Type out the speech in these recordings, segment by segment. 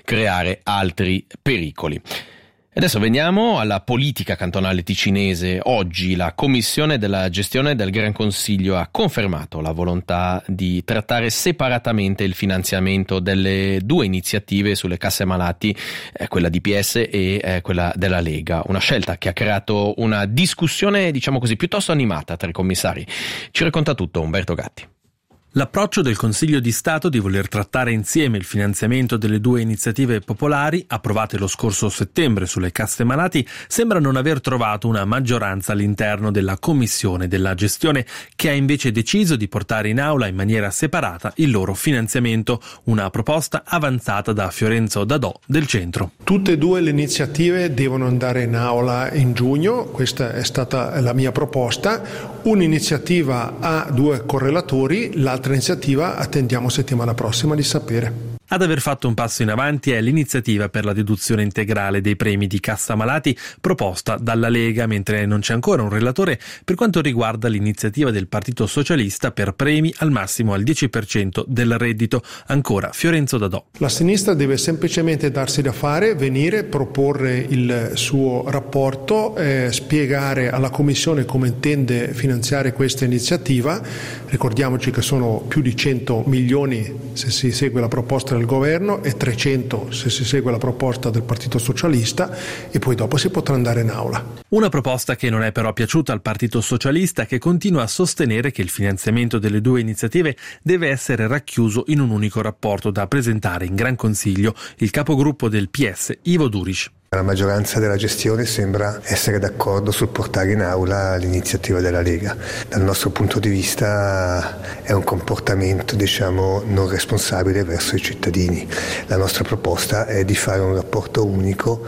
creare altri pericoli. Adesso veniamo alla politica cantonale ticinese. Oggi la Commissione della gestione del Gran Consiglio ha confermato la volontà di trattare separatamente il finanziamento delle due iniziative sulle casse malati, quella DPS e quella della Lega. Una scelta che ha creato una discussione, diciamo così, piuttosto animata tra i commissari. Ci racconta tutto Umberto Gatti. L'approccio del Consiglio di Stato di voler trattare insieme il finanziamento delle due iniziative popolari, approvate lo scorso settembre sulle casse malati, sembra non aver trovato una maggioranza all'interno della Commissione della gestione, che ha invece deciso di portare in aula in maniera separata il loro finanziamento, una proposta avanzata da Fiorenzo Dadò del Centro. Tutte e due le iniziative devono andare in aula in giugno, questa è stata la mia proposta. Un'iniziativa ha due correlatori, l'altra iniziativa attendiamo settimana prossima di sapere. Ad aver fatto un passo in avanti è l'iniziativa per la deduzione integrale dei premi di cassa malati proposta dalla Lega, mentre non c'è ancora un relatore per quanto riguarda l'iniziativa del Partito Socialista per premi al massimo al 10% del reddito. Ancora Fiorenzo Dadò. La sinistra deve semplicemente darsi da fare, venire, proporre il suo rapporto, spiegare alla Commissione come intende finanziare questa iniziativa. Ricordiamoci che sono più di 100 milioni se si segue la proposta del governo e 300 se si segue la proposta del Partito Socialista, e poi dopo si potrà andare in aula. Una proposta che non è però piaciuta al Partito Socialista, che continua a sostenere che il finanziamento delle due iniziative deve essere racchiuso in un unico rapporto da presentare in Gran Consiglio. Il capogruppo del PS, Ivo Duric. La maggioranza della gestione sembra essere d'accordo sul portare in aula l'iniziativa della Lega. Dal nostro punto di vista è un comportamento, non responsabile verso i cittadini. La nostra proposta è di fare un rapporto unico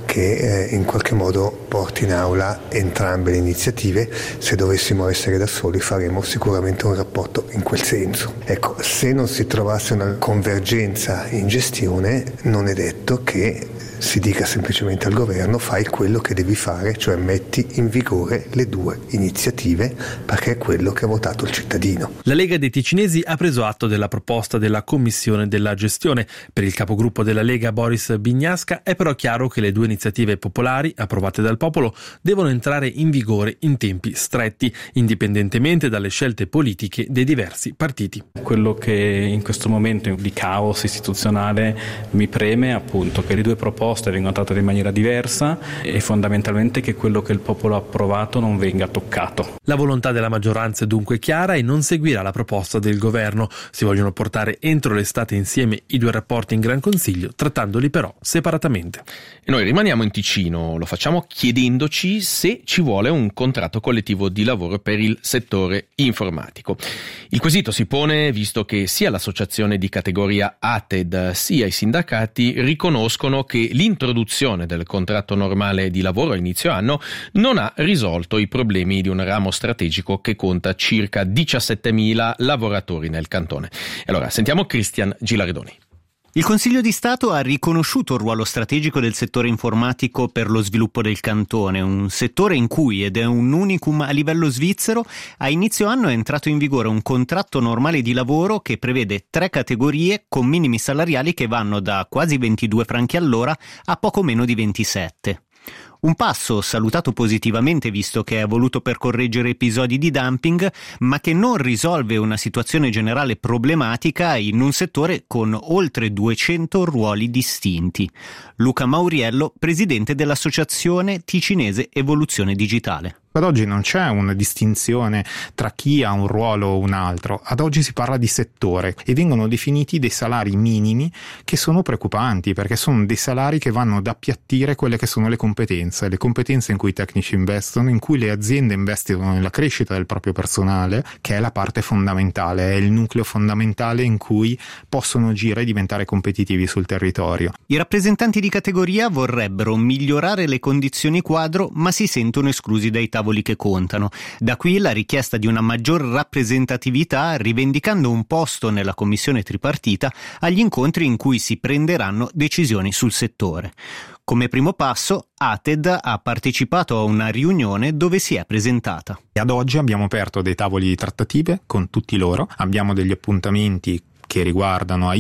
che in qualche modo porti in aula entrambe le iniziative. Se dovessimo essere da soli faremo sicuramente un rapporto in quel senso. Ecco, se non si trovasse una convergenza in gestione, non è detto che si dica semplicemente al governo: fai quello che devi fare, cioè metti in vigore le due iniziative, perché è quello che ha votato il cittadino. La Lega dei Ticinesi ha preso atto della proposta della Commissione della gestione. Per il capogruppo della Lega Boris Bignasca è però chiaro che le due iniziative popolari, approvate dal popolo, devono entrare in vigore in tempi stretti, indipendentemente dalle scelte politiche dei diversi partiti. Quello che in questo momento di caos istituzionale mi preme appunto che le due proposte vengono trattate in maniera diversa e fondamentalmente che quello che il popolo ha approvato non venga toccato. La volontà della maggioranza è dunque chiara e non seguirà la proposta del governo. Si vogliono portare entro l'estate insieme i due rapporti in Gran Consiglio, trattandoli però separatamente. E noi rimaniamo in Ticino, lo facciamo chiedendoci se ci vuole un contratto collettivo di lavoro per il settore informatico. Il quesito si pone visto che sia l'associazione di categoria ATED sia i sindacati riconoscono che l'introduzione del contratto normale di lavoro a inizio anno non ha risolto i problemi di un ramo strategico che conta circa 17.000 lavoratori nel cantone. Allora, sentiamo Cristian Gilaredoni. Il Consiglio di Stato ha riconosciuto il ruolo strategico del settore informatico per lo sviluppo del cantone, un settore in cui, ed è un unicum a livello svizzero, a inizio anno è entrato in vigore un contratto normale di lavoro che prevede 3 categorie con minimi salariali che vanno da quasi 22 franchi all'ora a poco meno di 27. Un passo salutato positivamente visto che è voluto per correggere episodi di dumping, ma che non risolve una situazione generale problematica in un settore con oltre 200 ruoli distinti. Luca Mauriello, presidente dell'Associazione Ticinese Evoluzione Digitale. Ad oggi non c'è una distinzione tra chi ha un ruolo o un altro, ad oggi si parla di settore e vengono definiti dei salari minimi che sono preoccupanti perché sono dei salari che vanno ad appiattire quelle che sono le competenze in cui i tecnici investono, in cui le aziende investono nella crescita del proprio personale, che è la parte fondamentale, è il nucleo fondamentale in cui possono agire e diventare competitivi sul territorio. I rappresentanti di categoria vorrebbero migliorare le condizioni quadro, ma si sentono esclusi dai tavoli che contano. Da qui la richiesta di una maggior rappresentatività, rivendicando un posto nella commissione tripartita agli incontri in cui si prenderanno decisioni sul settore. Come primo passo, ATED ha partecipato a una riunione dove si è presentata. Ad oggi abbiamo aperto dei tavoli di trattative con tutti loro, abbiamo degli appuntamenti che riguardano Haiti,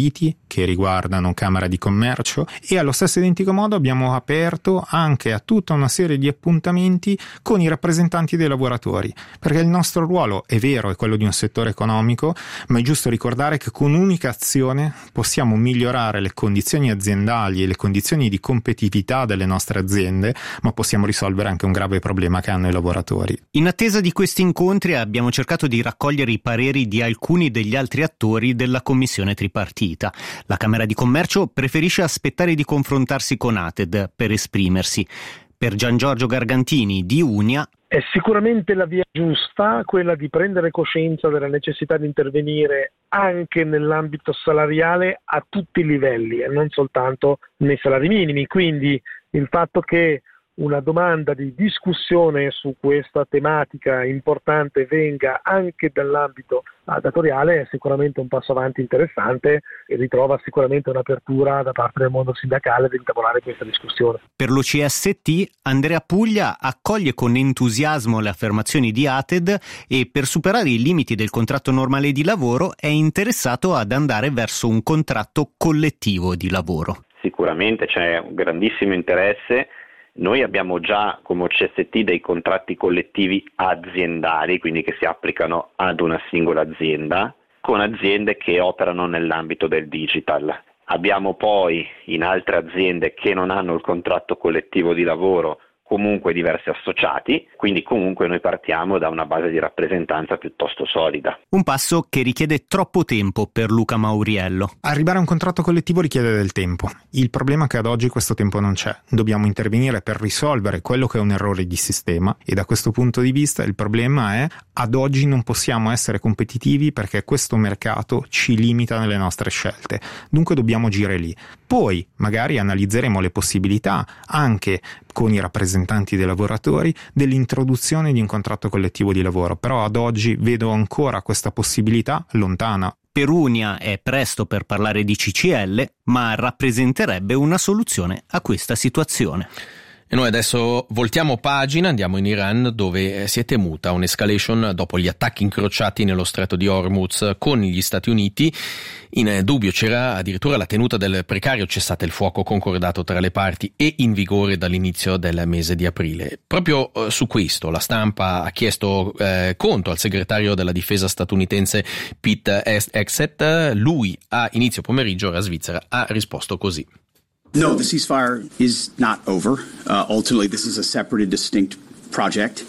che riguardano Camera di Commercio, e allo stesso identico modo abbiamo aperto anche a tutta una serie di appuntamenti con i rappresentanti dei lavoratori, perché il nostro ruolo è vero, è quello di un settore economico, ma è giusto ricordare che con un'unica azione possiamo migliorare le condizioni aziendali e le condizioni di competitività delle nostre aziende, ma possiamo risolvere anche un grave problema che hanno i lavoratori. In attesa di questi incontri abbiamo cercato di raccogliere i pareri di alcuni degli altri attori della commissione tripartita. La Camera di Commercio preferisce aspettare di confrontarsi con ATED per esprimersi. Per Gian Giorgio Gargantini di Unia è sicuramente la via giusta quella di prendere coscienza della necessità di intervenire anche nell'ambito salariale a tutti i livelli e non soltanto nei salari minimi. Quindi il fatto che una domanda di discussione su questa tematica importante venga anche dall'ambito datoriale è sicuramente un passo avanti interessante e ritrova sicuramente un'apertura da parte del mondo sindacale di intavolare questa discussione. Per l'OCST Andrea Puglia accoglie con entusiasmo le affermazioni di ATED e per superare i limiti del contratto normale di lavoro è interessato ad andare verso un contratto collettivo di lavoro. Sicuramente c'è un grandissimo interesse. Noi abbiamo già come OCST dei contratti collettivi aziendali, quindi che si applicano ad una singola azienda, con aziende che operano nell'ambito del digital. Abbiamo poi in altre aziende che non hanno il contratto collettivo di lavoro comunque diversi associati, quindi comunque noi partiamo da una base di rappresentanza piuttosto solida. Un passo che richiede troppo tempo per Luca Mauriello. Arrivare a un contratto collettivo richiede del tempo. Il problema è che ad oggi questo tempo non c'è. Dobbiamo intervenire per risolvere quello che è un errore di sistema e da questo punto di vista il problema è ad oggi non possiamo essere competitivi perché questo mercato ci limita nelle nostre scelte. Dunque dobbiamo agire lì. Poi magari analizzeremo le possibilità anche con i rappresentanti dei lavoratori dell'introduzione di un contratto collettivo di lavoro, però ad oggi vedo ancora questa possibilità lontana. Per Unia è presto per parlare di CCL, ma rappresenterebbe una soluzione a questa situazione. E noi adesso voltiamo pagina, andiamo in Iran dove si è temuta un'escalation dopo gli attacchi incrociati nello stretto di Hormuz con gli Stati Uniti. In dubbio c'era addirittura la tenuta del precario cessate il fuoco concordato tra le parti e in vigore dall'inizio del mese di aprile. Proprio su questo la stampa ha chiesto conto al segretario della difesa statunitense Pete Hegseth. Lui a inizio pomeriggio ora Svizzera ha risposto così. No, the ceasefire is not over. Ultimately, this is a separate and distinct project,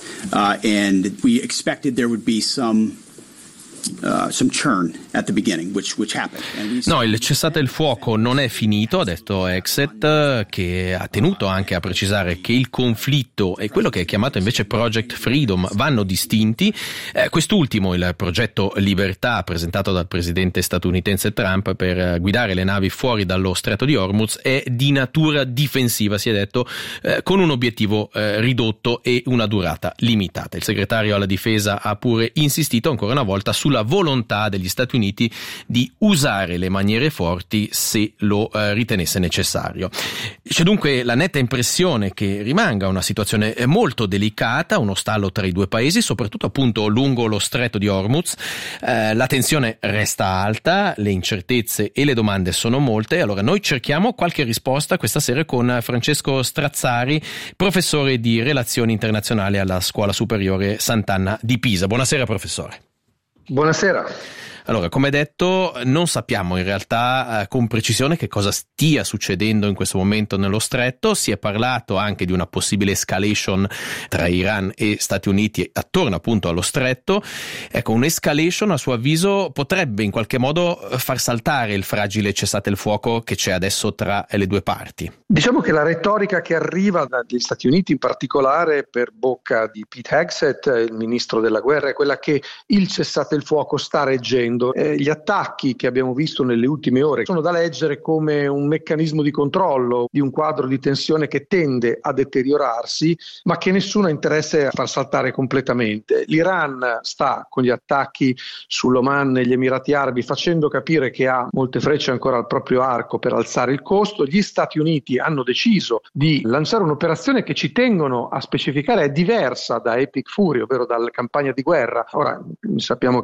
and we expected there would be some churn at the beginning, which happened. No, il cessate il fuoco non è finito, ha detto Hegseth, che ha tenuto anche a precisare che il conflitto e quello che è chiamato invece Project Freedom vanno distinti. Quest'ultimo, il progetto Libertà presentato dal presidente statunitense Trump per guidare le navi fuori dallo stretto di Hormuz, è di natura difensiva, si è detto, con un obiettivo ridotto e una durata limitata. Il segretario alla difesa ha pure insistito ancora una volta sulla volontà degli Stati Uniti di usare le maniere forti se lo ritenesse necessario. C'è dunque la netta impressione che rimanga una situazione molto delicata, uno stallo tra i due paesi, soprattutto appunto lungo lo stretto di Hormuz. La tensione resta alta, le incertezze e le domande sono molte. Allora noi cerchiamo qualche risposta questa sera con Francesco Strazzari, professore di relazioni internazionali alla Scuola Superiore Sant'Anna di Pisa. Buonasera professore. Buonasera. Allora, come detto, non sappiamo in realtà con precisione che cosa stia succedendo in questo momento nello stretto. Si è parlato anche di una possibile escalation tra Iran e Stati Uniti attorno appunto allo stretto. Ecco, un'escalation a suo avviso potrebbe in qualche modo far saltare il fragile cessate il fuoco che c'è adesso tra le due parti. Diciamo che la retorica che arriva dagli Stati Uniti, in particolare per bocca di Pete Hegseth, il ministro della guerra, è quella che il cessate il fuoco sta reggendo. Gli attacchi che abbiamo visto nelle ultime ore sono da leggere come un meccanismo di controllo di un quadro di tensione che tende a deteriorarsi, ma che nessuno ha interesse a far saltare completamente. L'Iran sta con gli attacchi sull'Oman e gli Emirati Arabi facendo capire che ha molte frecce ancora al proprio arco per alzare il costo. Gli Stati Uniti hanno deciso di lanciare un'operazione che ci tengono a specificare è diversa da Epic Fury, ovvero dalla campagna di guerra. Ora sappiamo che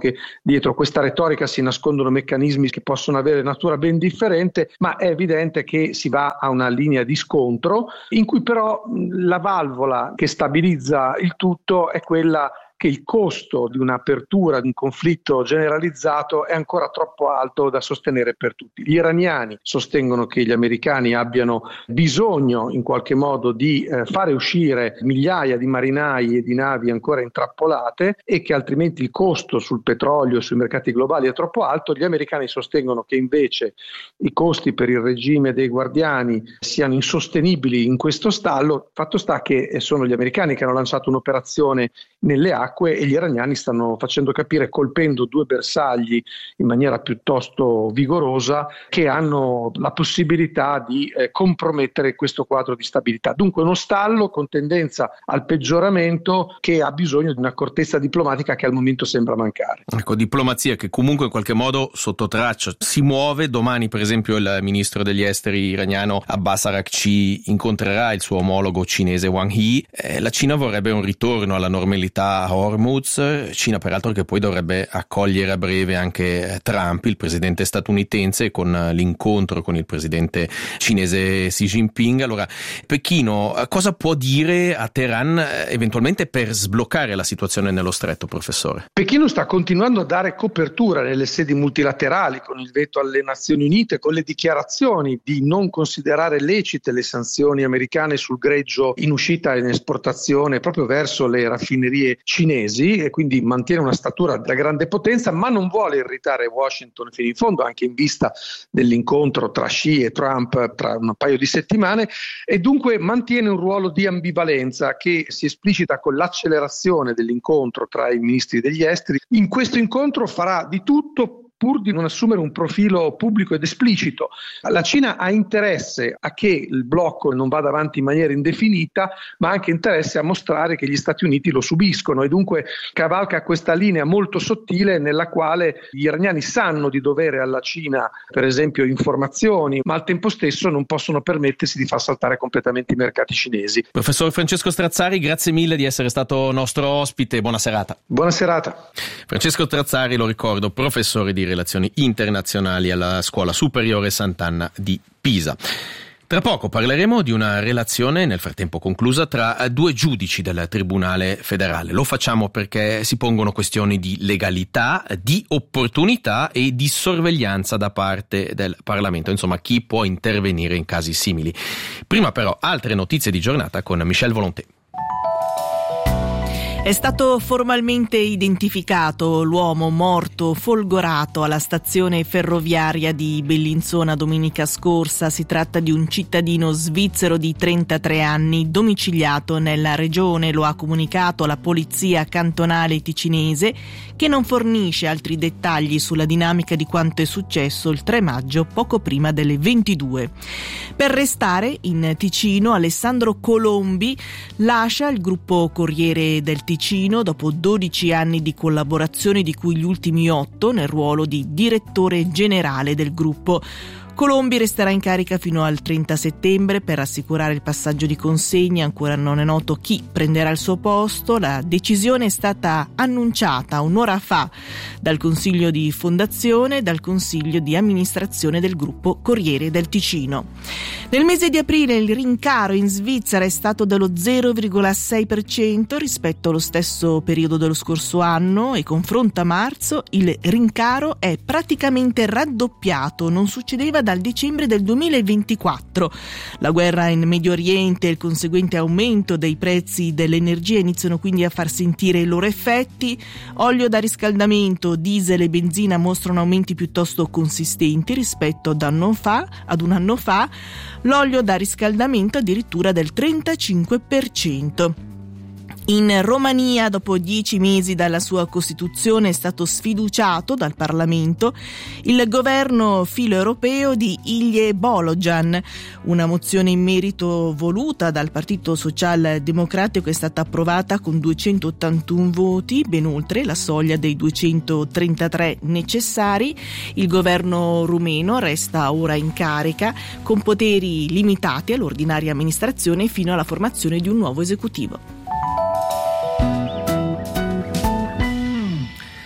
che dietro questa retorica si nascondono meccanismi che possono avere natura ben differente, ma è evidente che si va a una linea di scontro in cui però la valvola che stabilizza il tutto è quella che il costo di un'apertura di un conflitto generalizzato è ancora troppo alto da sostenere per tutti. Gli iraniani sostengono che gli americani abbiano bisogno in qualche modo di fare uscire migliaia di marinai e di navi ancora intrappolate e che altrimenti il costo sul petrolio e sui mercati globali è troppo alto. Gli americani sostengono che invece i costi per il regime dei guardiani siano insostenibili in questo stallo. Fatto sta che sono gli americani che hanno lanciato un'operazione nelle acque e gli iraniani stanno facendo capire, colpendo due bersagli in maniera piuttosto vigorosa, che hanno la possibilità di compromettere questo quadro di stabilità. Dunque uno stallo con tendenza al peggioramento che ha bisogno di un'accortezza diplomatica che al momento sembra mancare. Ecco, diplomazia che comunque in qualche modo sotto traccia si muove. Domani per esempio il ministro degli esteri iraniano Abbas Araghchi incontrerà il suo omologo cinese Wang Yi. La Cina vorrebbe un ritorno alla normalità a Hormuz, Cina peraltro che poi dovrebbe accogliere a breve anche Trump, il presidente statunitense, con l'incontro con il presidente cinese Xi Jinping. Allora, Pechino cosa può dire a Teheran eventualmente per sbloccare la situazione nello stretto, professore? Pechino sta continuando a dare copertura nelle sedi multilaterali, con il veto alle Nazioni Unite, con le dichiarazioni di non considerare lecite le sanzioni americane sul greggio in uscita e in esportazione proprio verso le raffinerie cinesi, e quindi mantiene una statura da grande potenza, ma non vuole irritare Washington fino in fondo, anche in vista dell'incontro tra Xi e Trump tra un paio di settimane, e dunque mantiene un ruolo di ambivalenza che si esplicita con l'accelerazione dell'incontro tra i ministri degli esteri. In questo incontro farà di tutto pur di non assumere un profilo pubblico ed esplicito. La Cina ha interesse a che il blocco non vada avanti in maniera indefinita, ma anche interesse a mostrare che gli Stati Uniti lo subiscono, e dunque cavalca questa linea molto sottile nella quale gli iraniani sanno di dovere alla Cina, per esempio, informazioni, ma al tempo stesso non possono permettersi di far saltare completamente i mercati cinesi. Professor Francesco Strazzari, grazie mille di essere stato nostro ospite. Buona serata. Buona serata. Francesco Strazzari, lo ricordo, professore di Relazioni Internazionali alla Scuola Superiore Sant'Anna di Pisa. Tra poco parleremo di una relazione, nel frattempo conclusa, tra due giudici del Tribunale federale. Lo facciamo perché si pongono questioni di legalità, di opportunità e di sorveglianza da parte del Parlamento. Insomma, chi può intervenire in casi simili. Prima però altre notizie di giornata con Michel Volonté. È stato formalmente identificato l'uomo morto folgorato alla stazione ferroviaria di Bellinzona domenica scorsa. Si tratta di un cittadino svizzero di 33 anni, domiciliato nella regione. Lo ha comunicato la polizia cantonale ticinese, che non fornisce altri dettagli sulla dinamica di quanto è successo il 3 maggio, poco prima delle 22. Per restare in Ticino, Alessandro Colombi lascia il gruppo Corriere del Ticino dopo 12 anni di collaborazione, di cui gli ultimi 8 nel ruolo di direttore generale del gruppo. Colombi resterà in carica fino al 30 settembre per assicurare il passaggio di consegne. Ancora non è noto chi prenderà il suo posto. La decisione è stata annunciata un'ora fa dal Consiglio di Fondazione e dal Consiglio di Amministrazione del gruppo Corriere del Ticino. Nel mese di aprile il rincaro in Svizzera è stato dello 0,6% rispetto allo stesso periodo dello scorso anno, e confronto a marzo il rincaro è praticamente raddoppiato. Non succedeva dal dicembre del 2024. La guerra in Medio Oriente e il conseguente aumento dei prezzi dell'energia iniziano quindi a far sentire i loro effetti. Olio da riscaldamento, diesel e benzina mostrano aumenti piuttosto consistenti rispetto ad un anno fa. L'olio da riscaldamento addirittura del 35%. In Romania, dopo 10 mesi dalla sua costituzione, è stato sfiduciato dal Parlamento il governo filo-europeo di Ilie Bolojan. Una mozione in merito voluta dal Partito Socialdemocratico è stata approvata con 281 voti, ben oltre la soglia dei 233 necessari. Il governo rumeno resta ora in carica con poteri limitati all'ordinaria amministrazione fino alla formazione di un nuovo esecutivo.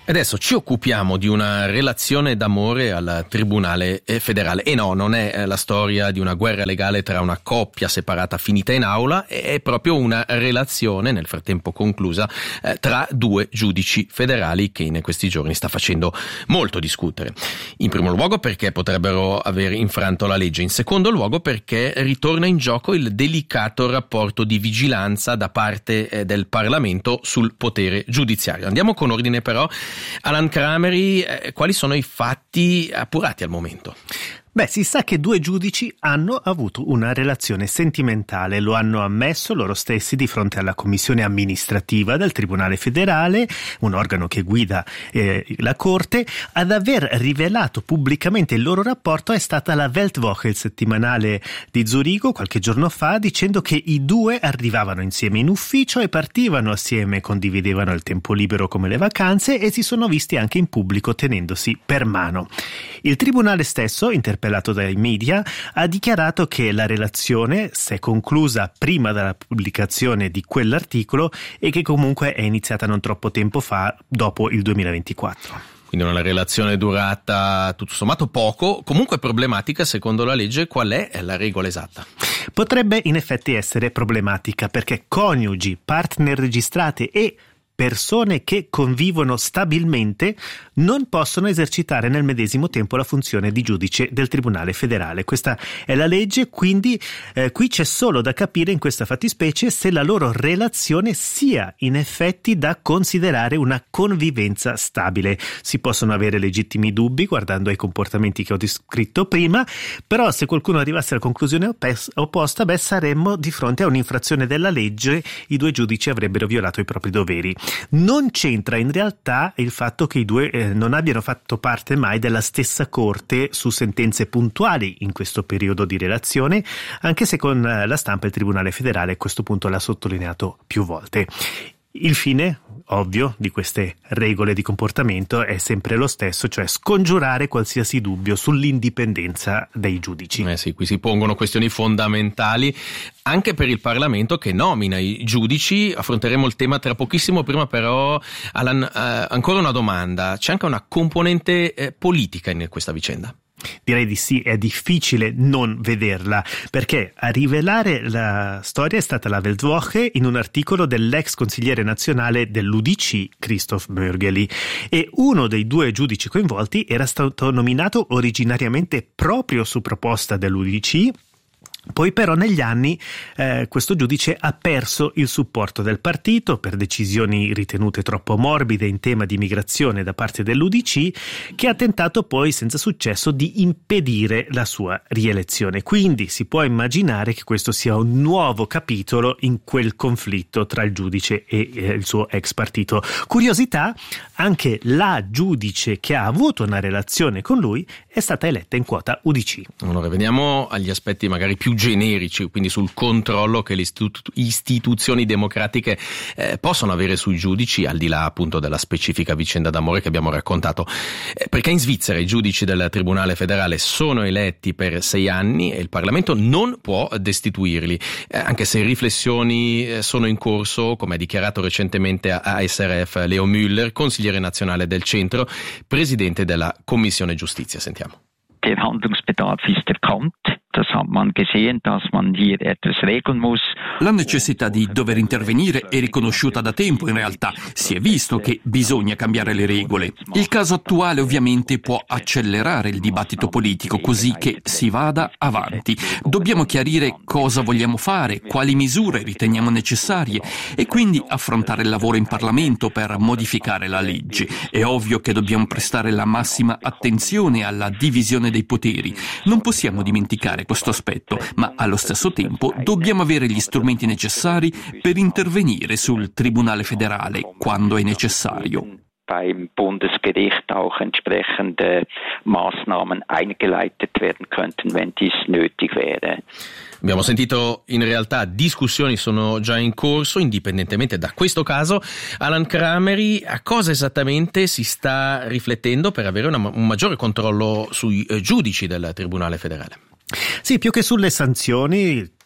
Adesso ci occupiamo di una relazione d'amore al Tribunale federale. E no, non è la storia di una guerra legale tra una coppia separata finita in aula, è proprio una relazione, nel frattempo conclusa, tra due giudici federali che in questi giorni sta facendo molto discutere. In primo luogo perché potrebbero aver infranto la legge, in secondo luogo perché ritorna in gioco il delicato rapporto di vigilanza da parte del Parlamento sul potere giudiziario. Andiamo con ordine però. Alan Crameri, quali sono i fatti appurati al momento? Beh, si sa che due giudici hanno avuto una relazione sentimentale, lo hanno ammesso loro stessi di fronte alla commissione amministrativa del Tribunale federale, un organo che guida la Corte. Ad aver rivelato pubblicamente il loro rapporto è stata la Weltwoche, il settimanale di Zurigo, qualche giorno fa, dicendo che i due arrivavano insieme in ufficio e partivano assieme, condividevano il tempo libero come le vacanze e si sono visti anche in pubblico tenendosi per mano. Il Tribunale stesso, interpellato dai media, ha dichiarato che la relazione si è conclusa prima della pubblicazione di quell'articolo e che comunque è iniziata non troppo tempo fa, dopo il 2024. Quindi una relazione durata tutto sommato poco, comunque problematica secondo la legge. Qual è la regola esatta? Potrebbe in effetti essere problematica perché coniugi, partner registrate e persone che convivono stabilmente non possono esercitare nel medesimo tempo la funzione di giudice del Tribunale federale. Questa è la legge, quindi qui c'è solo da capire in questa fattispecie se la loro relazione sia in effetti da considerare una convivenza stabile. Si possono avere legittimi dubbi guardando ai comportamenti che ho descritto prima, però se qualcuno arrivasse alla conclusione opposta, saremmo di fronte a un'infrazione della legge, i due giudici avrebbero violato i propri doveri. Non c'entra in realtà il fatto che i due non abbiano fatto parte mai della stessa corte su sentenze puntuali in questo periodo di relazione, anche se con la stampa il Tribunale federale a questo punto l'ha sottolineato più volte. Il fine, ovvio, di queste regole di comportamento è sempre lo stesso, cioè scongiurare qualsiasi dubbio sull'indipendenza dei giudici. Sì, qui si pongono questioni fondamentali anche per il Parlamento che nomina i giudici. Affronteremo il tema tra pochissimo, prima però, Alan, ancora una domanda. C'è anche una componente politica in questa vicenda? Direi di sì, è difficile non vederla, perché a rivelare la storia è stata la Weltwoche in un articolo dell'ex consigliere nazionale dell'UDC, Christoph Mörgeli, e uno dei due giudici coinvolti era stato nominato originariamente proprio su proposta dell'UDC. Poi però negli anni questo giudice ha perso il supporto del partito per decisioni ritenute troppo morbide in tema di immigrazione da parte dell'UDC, che ha tentato poi senza successo di impedire la sua rielezione. Quindi si può immaginare che questo sia un nuovo capitolo in quel conflitto tra il giudice e il suo ex partito. Curiosità, anche la giudice che ha avuto una relazione con lui è stata eletta in quota UDC. Allora, veniamo agli aspetti magari più generici, quindi sul controllo che le istituzioni democratiche possono avere sui giudici, al di là appunto della specifica vicenda d'amore che abbiamo raccontato. Perché in Svizzera i giudici del Tribunale federale sono eletti per 6 anni e il Parlamento non può destituirli, anche se riflessioni sono in corso, come ha dichiarato recentemente a SRF Leo Müller, consigliere nazionale del centro, presidente della Commissione Giustizia. Sentiamo. Der Handlungsbedarf ist erkannt. Das hat man gesehen, dass man hier etwas regeln muss. La necessità di dover intervenire è riconosciuta da tempo in realtà. Si è visto che bisogna cambiare le regole. Il caso attuale ovviamente può accelerare il dibattito politico così che si vada avanti. Dobbiamo chiarire cosa vogliamo fare, quali misure riteniamo necessarie e quindi affrontare il lavoro in Parlamento per modificare la legge. È ovvio che dobbiamo prestare la massima attenzione alla divisione dei poteri. Non possiamo dimenticare questo aspetto, ma allo stesso tempo dobbiamo avere gli strumenti necessari per intervenire sul Tribunale federale quando è necessario. Beim Bundesgericht auch entsprechende Maßnahmen eingeleitet werden könnten, wenn dies nötig wäre. Abbiamo sentito in realtà discussioni sono già in corso, indipendentemente da questo caso. Alan Crameri, a cosa esattamente si sta riflettendo per avere un maggiore controllo sui giudici del Tribunale federale? Sì, più che sulle sanzioni,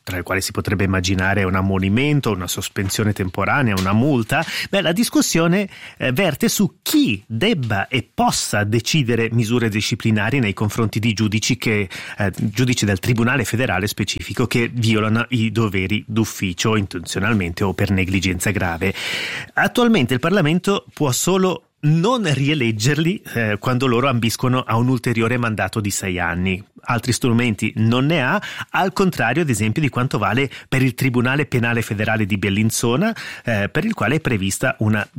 tra le quali si potrebbe immaginare un ammonimento, una sospensione temporanea, una multa, la discussione verte su chi debba e possa decidere misure disciplinari nei confronti di giudici del Tribunale federale specifico che violano i doveri d'ufficio intenzionalmente o per negligenza grave. Attualmente il Parlamento può solo non rieleggerli quando loro ambiscono a un ulteriore mandato di 6 anni. Altri strumenti non ne ha, al contrario ad esempio di quanto vale per il Tribunale Penale Federale di Bellinzona, per il quale è prevista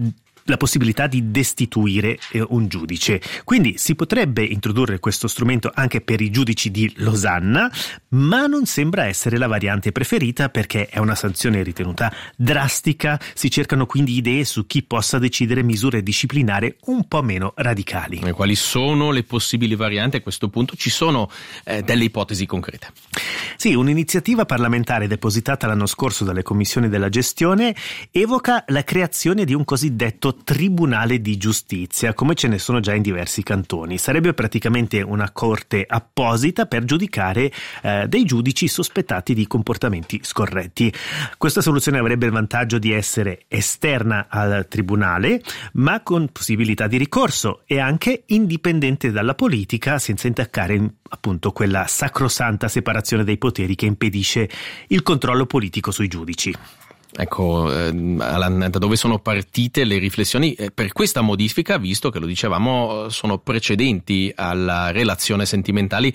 la possibilità di destituire un giudice. Quindi si potrebbe introdurre questo strumento anche per i giudici di Losanna, ma non sembra essere la variante preferita perché è una sanzione ritenuta drastica. Si cercano quindi idee su chi possa decidere misure disciplinari un po' meno radicali. E quali sono le possibili varianti? A questo punto ci sono delle ipotesi concrete. Sì, un'iniziativa parlamentare depositata l'anno scorso dalle commissioni della gestione evoca la creazione di un cosiddetto Tribunale di Giustizia, come ce ne sono già in diversi cantoni. Sarebbe praticamente una corte apposita per giudicare dei giudici sospettati di comportamenti scorretti. Questa soluzione avrebbe il vantaggio di essere esterna al tribunale, ma con possibilità di ricorso e anche indipendente dalla politica, senza intaccare appunto quella sacrosanta separazione dei poteri che impedisce il controllo politico sui giudici. Ecco, Alan, da dove sono partite le riflessioni per questa modifica, visto che lo dicevamo sono precedenti alla relazione sentimentale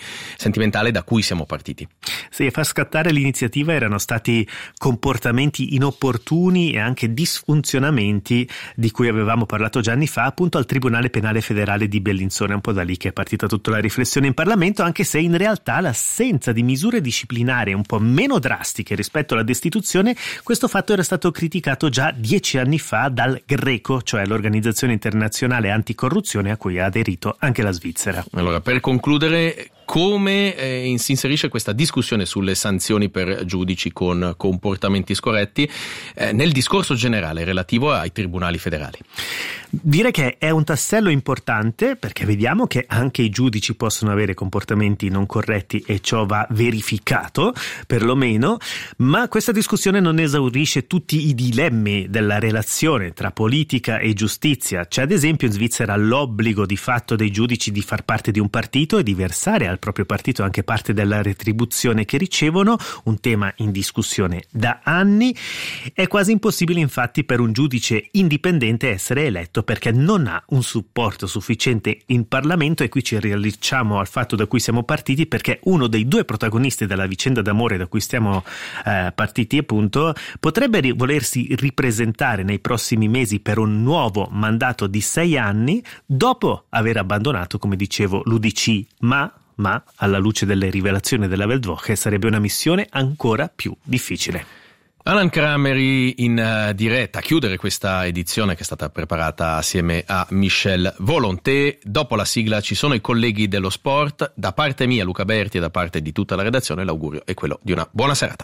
da cui siamo partiti? Sì, a far scattare l'iniziativa erano stati comportamenti inopportuni e anche disfunzionamenti di cui avevamo parlato già anni fa, appunto al Tribunale Penale Federale di Bellinzona. È un po' da lì che è partita tutta la riflessione in Parlamento, anche se in realtà l'assenza di misure disciplinari un po' meno drastiche rispetto alla destituzione, questo fatto era stato criticato già 10 anni fa dal GRECO, cioè l'Organizzazione Internazionale Anticorruzione a cui ha aderito anche la Svizzera. Allora, per concludere, come si inserisce questa discussione sulle sanzioni per giudici con comportamenti scorretti nel discorso generale relativo ai tribunali federali? Direi che è un tassello importante perché vediamo che anche i giudici possono avere comportamenti non corretti e ciò va verificato, perlomeno, ma questa discussione non esaurisce tutti i dilemmi della relazione tra politica e giustizia. C'è ad esempio in Svizzera l'obbligo di fatto dei giudici di far parte di un partito e di versare al proprio partito anche parte della retribuzione che ricevono, un tema in discussione da anni. È quasi impossibile infatti per un giudice indipendente essere eletto perché non ha un supporto sufficiente in Parlamento, e qui ci riallacciamo al fatto da cui siamo partiti, perché uno dei due protagonisti della vicenda d'amore da cui stiamo partiti appunto potrebbe volersi ripresentare nei prossimi mesi per un nuovo mandato di 6 anni dopo aver abbandonato, come dicevo, l'UDC, ma alla luce delle rivelazioni della Weltwoche sarebbe una missione ancora più difficile. Alan Crameri in diretta a chiudere questa edizione che è stata preparata assieme a Michel Volonté. Dopo la sigla ci sono i colleghi dello sport. Da parte mia, Luca Berti, e da parte di tutta la redazione l'augurio è quello di una buona serata.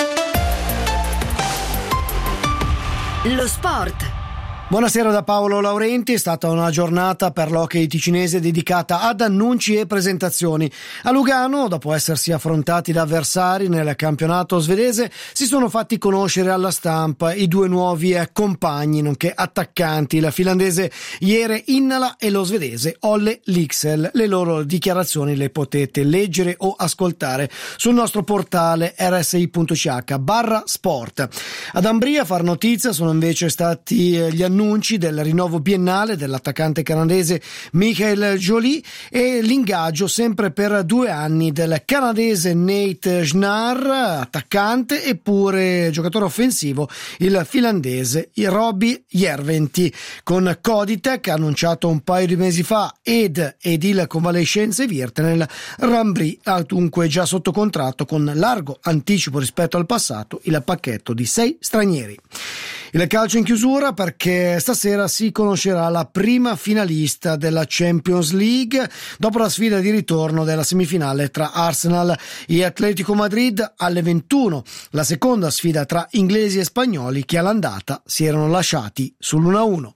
Lo sport. Buonasera da Paolo Laurenti. È stata una giornata per l'hockey ticinese dedicata ad annunci e presentazioni. A Lugano, dopo essersi affrontati da avversari nel campionato svedese, si sono fatti conoscere alla stampa i due nuovi compagni, nonché attaccanti, la finlandese Jere Innala e lo svedese Olle Lycksell. Le loro dichiarazioni le potete leggere o ascoltare sul nostro portale rsi.ch/sport. Ad Ambria a far notizia sono invece stati gli annunci del rinnovo biennale dell'attaccante canadese Michael Joly e l'ingaggio sempre per 2 anni del canadese Nate Schnarr, attaccante, eppure giocatore offensivo il finlandese Robbie Järventi. Con Coditech, annunciato un paio di mesi fa, ed il Convalescenze Virtanen, Rambri ha dunque già sotto contratto con largo anticipo rispetto al passato il pacchetto di 6 stranieri. Il calcio in chiusura perché stasera si conoscerà la prima finalista della Champions League dopo la sfida di ritorno della semifinale tra Arsenal e Atletico Madrid alle 21, la seconda sfida tra inglesi e spagnoli che all'andata si erano lasciati sull'1-1.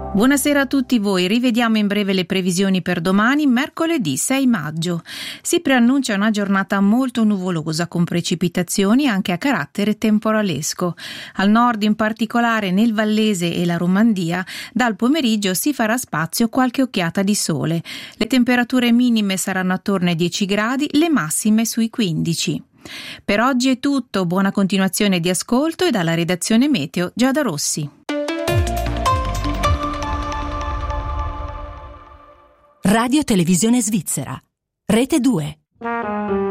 Buonasera a tutti voi, rivediamo in breve le previsioni per domani, mercoledì 6 maggio. Si preannuncia una giornata molto nuvolosa con precipitazioni anche a carattere temporalesco. Al nord, in particolare nel Vallese e la Romandia, dal pomeriggio si farà spazio qualche occhiata di sole. Le temperature minime saranno attorno ai 10 gradi, le massime sui 15. Per oggi è tutto, buona continuazione di ascolto e dalla redazione Meteo Giada Rossi. Radio Televisione Svizzera, Rete 2.